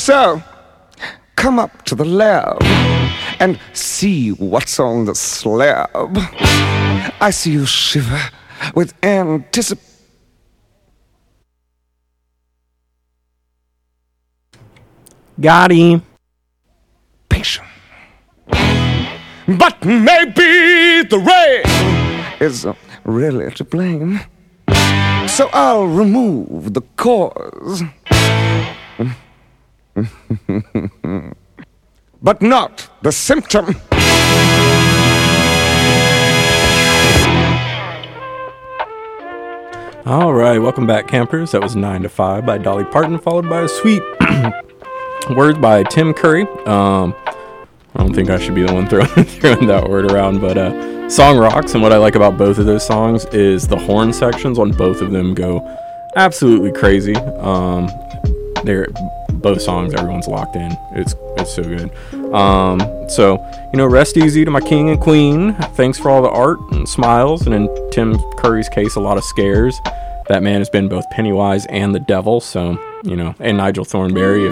So, come up to the lab and see what's on the slab. I see you shiver with anticipation. Got him. But maybe the rain is really to blame. So I'll remove the cause. But not the symptom. All right, welcome back, campers. That was 9 to 5 by Dolly Parton, followed by a sweet words by Tim Curry. I don't think I should be the one throwing that word around, but song rocks. And what I like about both of those songs is the horn sections on both of them go absolutely crazy. They're both songs, everyone's locked in. It's so good. So, rest easy to my king and queen. Thanks for all the art and smiles, and in Tim Curry's case, a lot of scares. That man has been both Pennywise and the devil. So, and Nigel Thornberry.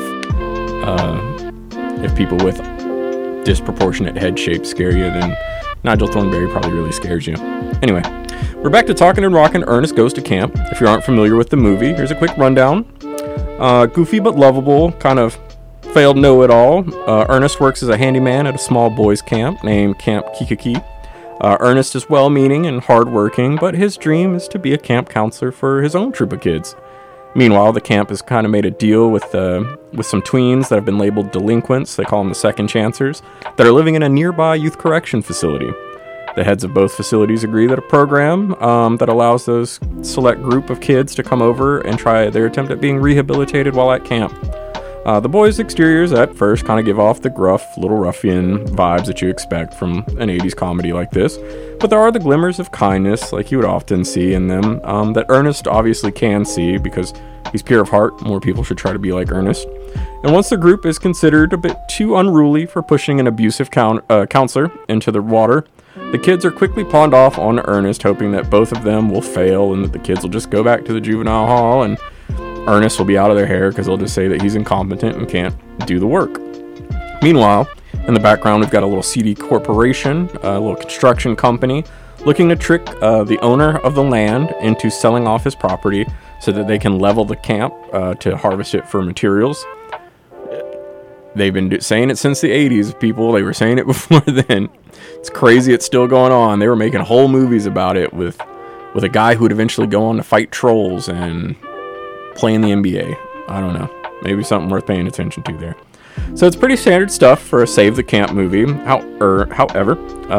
If people with disproportionate head shape scare you, then Nigel Thornberry probably really scares you. Anyway, we're back to Talking and Rockin' Ernest Goes to Camp. If you aren't familiar with the movie, here's a quick rundown. Goofy but lovable, kind of failed know-it-all. Ernest works as a handyman at a small boys' camp named Camp Kikiki. Ernest is well-meaning and hard-working, but his dream is to be a camp counselor for his own troop of kids. Meanwhile, the camp has kind of made a deal with some tweens that have been labeled delinquents, they call them the second chancers, that are living in a nearby youth correction facility. The heads of both facilities agree that a program that allows those select group of kids to come over and try their attempt at being rehabilitated while at camp. The boys' exteriors at first kind of give off the gruff, little ruffian vibes that you expect from an 80s comedy like this, but there are the glimmers of kindness, like you would often see in them, that Ernest obviously can see because he's pure of heart. More people should try to be like Ernest. And once the group is considered a bit too unruly for pushing an abusive counselor into the water, the kids are quickly pawned off on Ernest, hoping that both of them will fail and that the kids will just go back to the juvenile hall and Ernest will be out of their hair because they'll just say that he's incompetent and can't do the work. Meanwhile, in the background, we've got a little seedy corporation, a little construction company, looking to trick the owner of the land into selling off his property so that they can level the camp to harvest it for materials. They've been saying it since the 80s, people. They were saying it before then. It's crazy it's still going on. They were making whole movies about it with a guy who would eventually go on to fight trolls and play in the NBA. I don't know. Maybe something worth paying attention to there. So it's pretty standard stuff for a Save the Camp movie. However,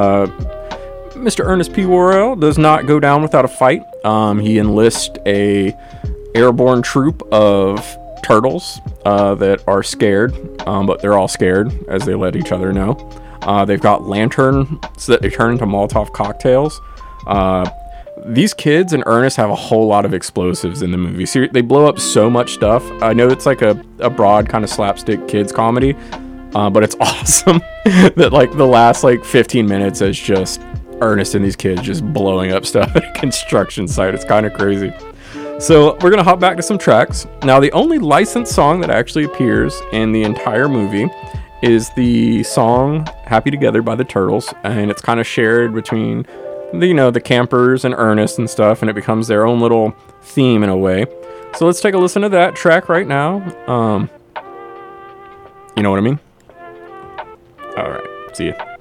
Mr. Ernest P. Worrell does not go down without a fight. He enlists a airborne troop of turtles that are scared, but they're all scared as they let each other know. They've got lanterns that they turn into Molotov cocktails. These kids and Ernest have a whole lot of explosives in the movie. So they blow up so much stuff. I know it's like a broad kind of slapstick kids comedy, but it's awesome that like the last 15 minutes is just Ernest and these kids just blowing up stuff at a construction site. It's kind of crazy. So we're going to hop back to some tracks. Now, the only licensed song that actually appears in the entire movie is the song Happy Together by the Turtles, and it's kind of shared between the campers and Ernest and stuff, and it becomes their own little theme in a way. So let's take a listen to that track right now. You know what I mean? All right, see ya.